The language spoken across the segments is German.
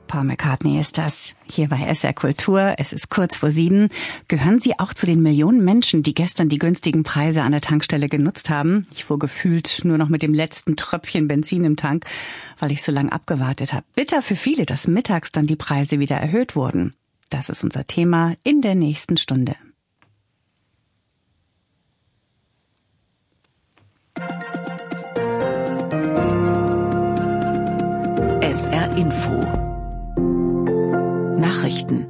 Paul McCartney ist das. Hier bei SR Kultur. Es ist kurz vor 7. Gehören Sie auch zu den Millionen Menschen, die gestern die günstigen Preise an der Tankstelle genutzt haben? Ich fuhr gefühlt nur noch mit dem letzten Tröpfchen Benzin im Tank, weil ich so lange abgewartet habe. Bitter für viele, dass mittags dann die Preise wieder erhöht wurden. Das ist unser Thema in der nächsten Stunde. SR Info. Nachrichten.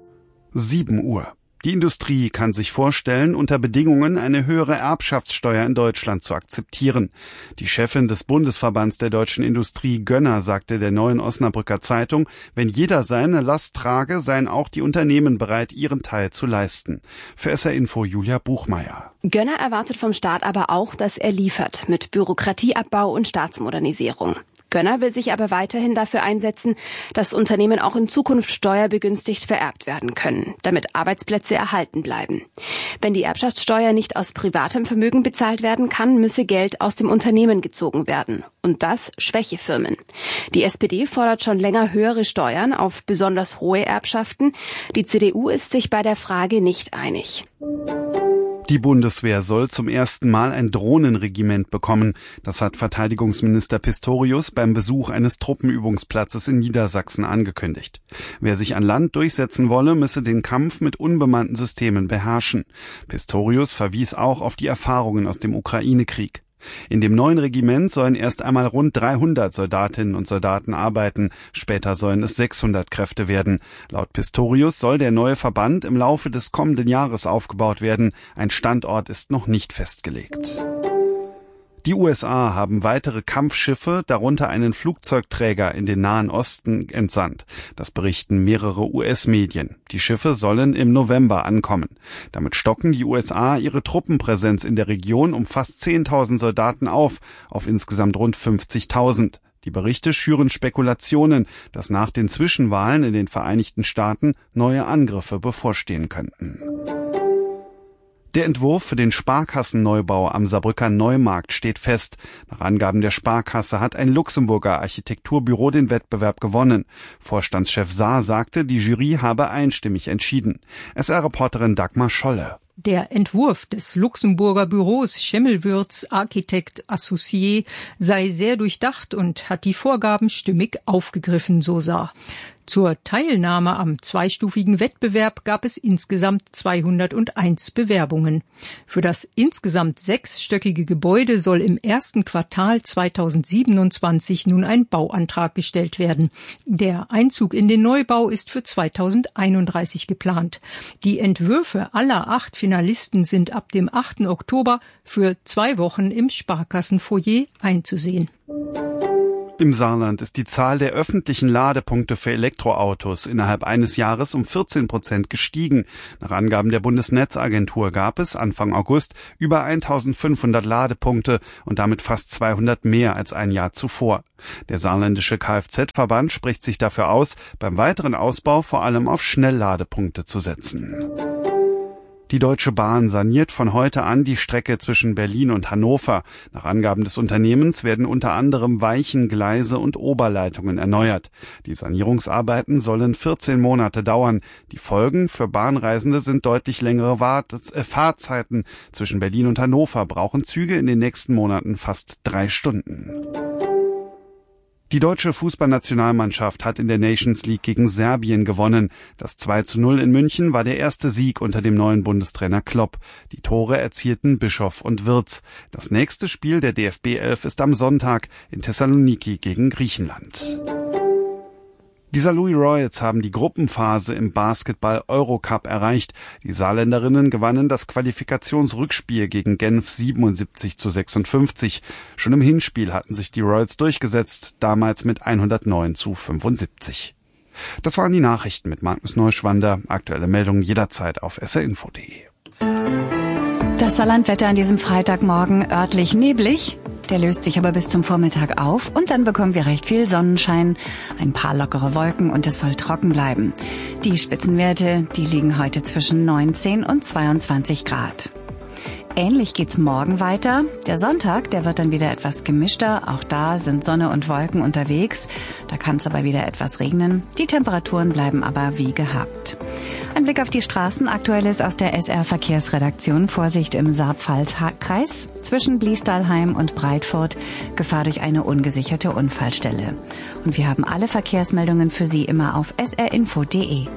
7 Uhr. Die Industrie kann sich vorstellen, unter Bedingungen eine höhere Erbschaftssteuer in Deutschland zu akzeptieren. Die Chefin des Bundesverbands der deutschen Industrie, Gönner, sagte der Neuen Osnabrücker Zeitung, wenn jeder seine Last trage, seien auch die Unternehmen bereit, ihren Teil zu leisten. Für SR Info Julia Buchmeier. Gönner erwartet vom Staat aber auch, dass er liefert, mit Bürokratieabbau und Staatsmodernisierung. Gönner will sich aber weiterhin dafür einsetzen, dass Unternehmen auch in Zukunft steuerbegünstigt vererbt werden können, damit Arbeitsplätze erhalten bleiben. Wenn die Erbschaftssteuer nicht aus privatem Vermögen bezahlt werden kann, müsse Geld aus dem Unternehmen gezogen werden. Und das schwäche Firmen. Die SPD fordert schon länger höhere Steuern auf besonders hohe Erbschaften. Die CDU ist sich bei der Frage nicht einig. Die Bundeswehr soll zum ersten Mal ein Drohnenregiment bekommen. Das hat Verteidigungsminister Pistorius beim Besuch eines Truppenübungsplatzes in Niedersachsen angekündigt. Wer sich an Land durchsetzen wolle, müsse den Kampf mit unbemannten Systemen beherrschen. Pistorius verwies auch auf die Erfahrungen aus dem Ukraine-Krieg. In dem neuen Regiment sollen erst einmal rund 300 Soldatinnen und Soldaten arbeiten, später sollen es 600 Kräfte werden. Laut Pistorius soll der neue Verband im Laufe des kommenden Jahres aufgebaut werden. Ein Standort ist noch nicht festgelegt. Die USA haben weitere Kampfschiffe, darunter einen Flugzeugträger, in den Nahen Osten entsandt. Das berichten mehrere US-Medien. Die Schiffe sollen im November ankommen. Damit stocken die USA ihre Truppenpräsenz in der Region um fast 10.000 Soldaten auf insgesamt rund 50.000. Die Berichte schüren Spekulationen, dass nach den Zwischenwahlen in den Vereinigten Staaten neue Angriffe bevorstehen könnten. Der Entwurf für den Sparkassenneubau am Saarbrücker Neumarkt steht fest. Nach Angaben der Sparkasse hat ein Luxemburger Architekturbüro den Wettbewerb gewonnen. Vorstandschef Saar sagte, die Jury habe einstimmig entschieden. SR-Reporterin Dagmar Scholle. Der Entwurf des Luxemburger Büros Schemmelwürz Architect Associé sei sehr durchdacht und hat die Vorgaben stimmig aufgegriffen, so Saar. Zur Teilnahme am zweistufigen Wettbewerb gab es insgesamt 201 Bewerbungen. Für das insgesamt 6-stöckige Gebäude soll im ersten Quartal 2027 nun ein Bauantrag gestellt werden. Der Einzug in den Neubau ist für 2031 geplant. Die Entwürfe aller 8 Finalisten sind ab dem 8. Oktober für 2 Wochen im Sparkassenfoyer einzusehen. Im Saarland ist die Zahl der öffentlichen Ladepunkte für Elektroautos innerhalb eines Jahres um 14% gestiegen. Nach Angaben der Bundesnetzagentur gab es Anfang August über 1.500 Ladepunkte und damit fast 200 mehr als ein Jahr zuvor. Der saarländische Kfz-Verband spricht sich dafür aus, beim weiteren Ausbau vor allem auf Schnellladepunkte zu setzen. Die Deutsche Bahn saniert von heute an die Strecke zwischen Berlin und Hannover. Nach Angaben des Unternehmens werden unter anderem Weichen, Gleise und Oberleitungen erneuert. Die Sanierungsarbeiten sollen 14 Monate dauern. Die Folgen für Bahnreisende sind deutlich längere Fahrzeiten. Zwischen Berlin und Hannover brauchen Züge in den nächsten Monaten fast 3 Stunden. Die deutsche Fußballnationalmannschaft hat in der Nations League gegen Serbien gewonnen. Das 2:0 in München war der erste Sieg unter dem neuen Bundestrainer Klopp. Die Tore erzielten Bischof und Wirtz. Das nächste Spiel der DFB 11 ist am Sonntag in Thessaloniki gegen Griechenland. Die Saarlouis Royals haben die Gruppenphase im Basketball-Eurocup erreicht. Die Saarländerinnen gewannen das Qualifikationsrückspiel gegen Genf 77:56. Schon im Hinspiel hatten sich die Royals durchgesetzt, damals mit 109:75. Das waren die Nachrichten mit Magnus Neuschwander. Aktuelle Meldungen jederzeit auf srinfo.de. Das Saarlandwetter an diesem Freitagmorgen örtlich neblig. Der löst sich aber bis zum Vormittag auf und dann bekommen wir recht viel Sonnenschein, ein paar lockere Wolken und es soll trocken bleiben. Die Spitzenwerte, die liegen heute zwischen 19 und 22 Grad. Ähnlich geht's morgen weiter. Der Sonntag, der wird dann wieder etwas gemischter. Auch da sind Sonne und Wolken unterwegs. Da kann es aber wieder etwas regnen. Die Temperaturen bleiben aber wie gehabt. Ein Blick auf die Straßen. Aktuelles aus der SR-Verkehrsredaktion. Vorsicht im Saarpfalz-Kreis zwischen Bliestalheim und Breitfurt. Gefahr durch eine ungesicherte Unfallstelle. Und wir haben alle Verkehrsmeldungen für Sie immer auf srinfo.de.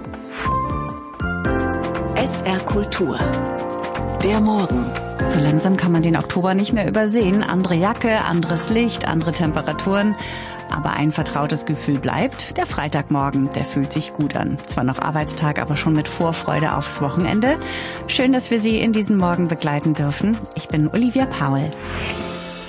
SR Kultur. Der Morgen. So langsam kann man den Oktober nicht mehr übersehen. Andere Jacke, anderes Licht, andere Temperaturen. Aber ein vertrautes Gefühl bleibt. Der Freitagmorgen, der fühlt sich gut an. Zwar noch Arbeitstag, aber schon mit Vorfreude aufs Wochenende. Schön, dass wir Sie in diesen Morgen begleiten dürfen. Ich bin Olivia Paul.